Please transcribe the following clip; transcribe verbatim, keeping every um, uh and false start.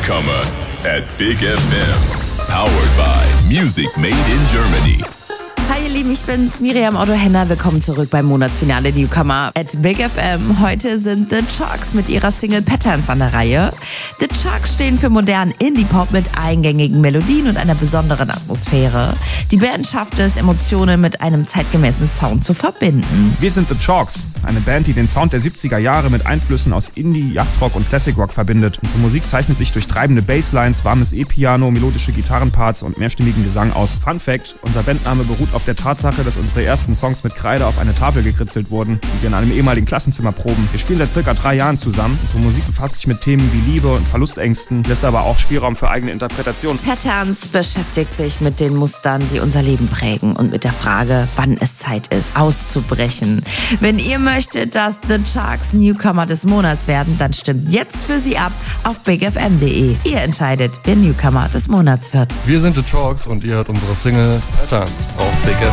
Newcomer at Big F M. Powered by Music Made in Germany. Hi ihr Lieben, ich bin's, Miriam Otto-Henner. Willkommen zurück beim Monatsfinale Newcomer at Big F M. Heute sind The Chalks mit ihrer Single Patterns an der Reihe. The Chalks stehen für modernen Indie-Pop mit eingängigen Melodien und einer besonderen Atmosphäre. Die Band schafft es, Emotionen mit einem zeitgemäßen Sound zu verbinden. Wir sind The Chalks, eine Band, die den Sound der siebziger Jahre mit Einflüssen aus Indie, Yachtrock und Classic Rock verbindet. Unsere Musik zeichnet sich durch treibende Basslines, warmes E-Piano, melodische Gitarrenparts und mehrstimmigen Gesang aus. Fun Fact: Unser Bandname beruht auf der Tatsache, dass unsere ersten Songs mit Kreide auf eine Tafel gekritzelt wurden, die wir in einem ehemaligen Klassenzimmer proben. Wir spielen seit circa drei Jahren zusammen. Unsere Musik befasst sich mit Themen wie Liebe und Verlustängsten, lässt aber auch Spielraum für eigene Interpretation. Patterns beschäftigt sich mit den Mustern, die unser Leben prägen und mit der Frage, wann es Zeit ist, auszubrechen. Wenn ihr möchtet, dass The Chalks Newcomer des Monats werden, dann stimmt jetzt für sie ab auf big f m punkt d e. Ihr entscheidet, wer Newcomer des Monats wird. Wir sind The Chalks und ihr hört unsere Single Patterns auf Big F M.